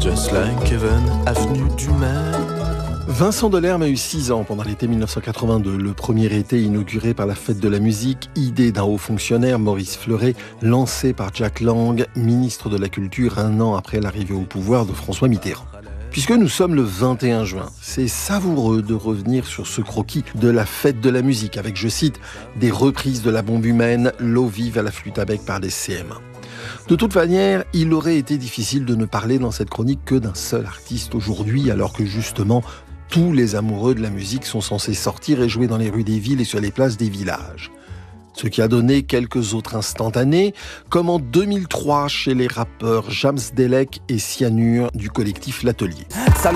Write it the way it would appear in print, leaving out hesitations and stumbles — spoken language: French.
Just like heaven, avenue du Maine. Vincent Delerme a eu 6 ans pendant l'été 1982. Le premier été inauguré par la Fête de la musique, idée d'un haut fonctionnaire, Maurice Fleuret, lancé par Jack Lang, ministre de la Culture, un an après l'arrivée au pouvoir de François Mitterrand. Puisque nous sommes le 21 juin, c'est savoureux de revenir sur ce croquis de la Fête de la musique avec, je cite, des reprises de La Bombe humaine, L'eau vive à la flûte à bec par les CM1. De toute manière, il aurait été difficile de ne parler dans cette chronique que d'un seul artiste aujourd'hui, alors que justement, tous les amoureux de la musique sont censés sortir et jouer dans les rues des villes et sur les places des villages. Ce qui a donné quelques autres instantanés, comme en 2003 chez les rappeurs Jams Delek et Cyanure du collectif L'Atelier.